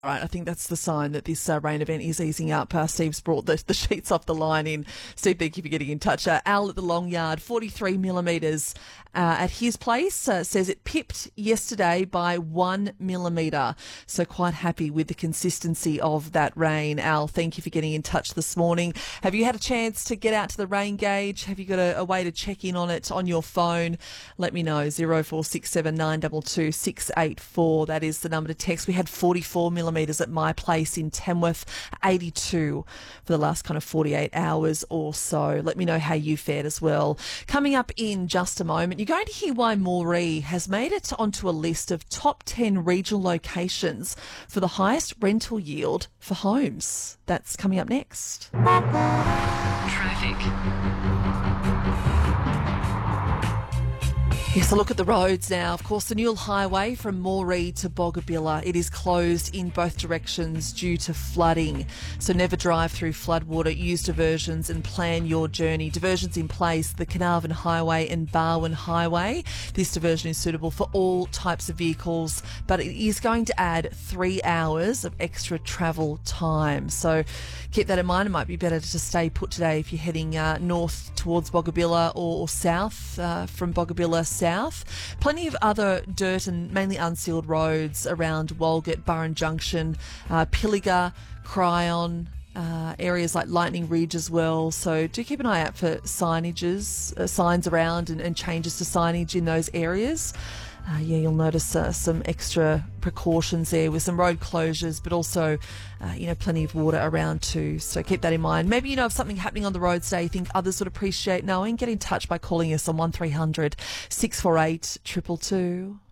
All right, I think that's the sign that this rain event is easing up. Steve's brought the sheets off the line in. Steve, thank you for getting in touch. Al at the Long Yard, 43 millimetres at his place, says it pipped yesterday by 1 millimetre. So quite happy with the consistency of that rain. Al, thank you for getting in touch this morning. Have you had a chance to get out to the rain gauge? Have you got a way to check in on it on your phone? Let me know. 0467 922 684. That is the number to text. We had 44 millimetres at my place in Tamworth, 82 for the last kind of 48 hours or so. Let me know how you fared as well. Coming up in just a moment, you're going to hear why Moree has made it onto a list of top 10 regional locations for the highest rental yield for homes. That's coming up next. Traffic. Yes, a look at the roads now. Of course, the Newell Highway from Moree to Boggabilla, it is closed in both directions due to flooding. So never drive through floodwater. Use diversions and plan your journey. Diversions in place, the Carnarvon Highway and Barwon Highway. This diversion is suitable for all types of vehicles, but it is going to add 3 hours of extra travel time. So keep that in mind. It might be better to stay put today if you're heading north towards Boggabilla or south from Boggabilla south. Plenty of other dirt and mainly unsealed roads around Walgett, Burren Junction, Pilliga, Cryon, areas like Lightning Ridge as well. So do keep an eye out for signs around and changes to signage in those areas. You'll notice some extra precautions there with some road closures, but also, plenty of water around too. So keep that in mind. Maybe you know of something happening on the roads today you think others would appreciate knowing. Get in touch by calling us on 1300 648 222.